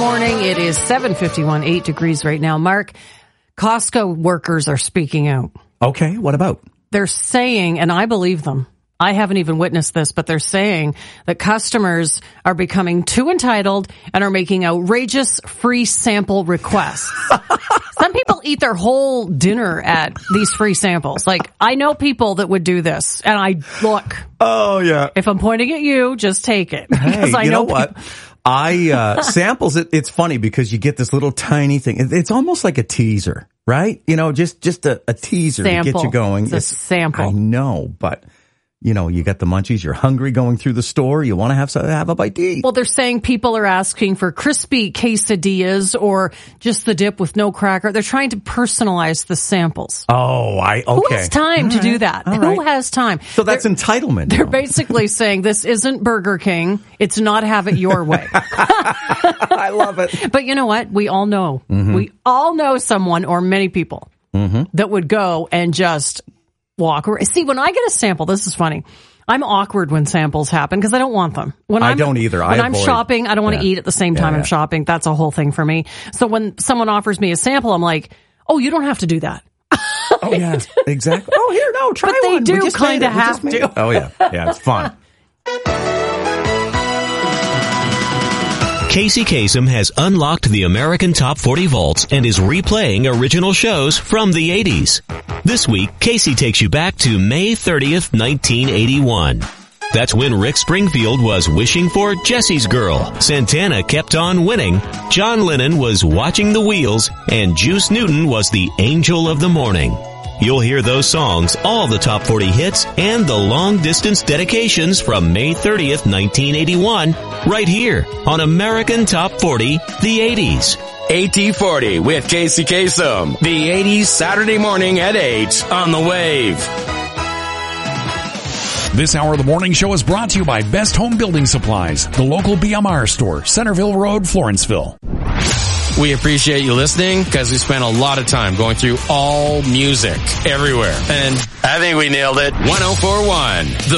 morning. It is 7:51, 8 degrees right now. Mark, Costco workers are speaking out. Okay, what about? They're saying, and I believe them, I haven't even witnessed this, but they're saying that customers are becoming too entitled and are making outrageous free sample requests. Some people eat their whole dinner at these free samples. Like, I know people that would do this, and look. Oh, yeah. If I'm pointing at you, just take it. Hey, you know what? Samples, it's funny because you get this little tiny thing. It's almost like a teaser, right? You know, just a teaser sample. To get you going. It's a sample. I know, but you know, you got the munchies, you're hungry going through the store, you want to have a bite to eat. Well, they're saying people are asking for crispy quesadillas or just the dip with no cracker. They're trying to personalize the samples. Oh, okay. Who has time to do that? Who has time? So that's entitlement. They're basically saying this isn't Burger King. It's not have it your way. I love it. But you know what? We all know. Mm-hmm. We all know someone or many people that would go and just walk. See, when I get a sample, this is funny. I'm awkward when samples happen because I don't want them. I don't either. When I'm shopping, I don't want to eat at the same time I'm shopping. That's a whole thing for me. So when someone offers me a sample, I'm like, oh, you don't have to do that. Oh, yeah, exactly. Oh, here, no, try but one. But they do kind of have to. Oh, yeah. Yeah, it's fun. Casey Kasem has unlocked the American Top 40 vaults and is replaying original shows from the 80s. This week, Casey takes you back to May 30th, 1981. That's when Rick Springfield was wishing for Jesse's Girl, Santana kept on winning, John Lennon was watching the wheels, and Juice Newton was the angel of the morning. You'll hear those songs, all the top 40 hits, and the long-distance dedications from May 30th, 1981, right here on American Top 40, the 80s. AT40 with Casey Kasem. The 80s Saturday morning at 8 on the Wave. This hour of the morning show is brought to you by Best Home Building Supplies, the local BMR store, Centerville Road, Florenceville. We appreciate you listening because we spent a lot of time going through all music everywhere. And I think we nailed it. 104.1.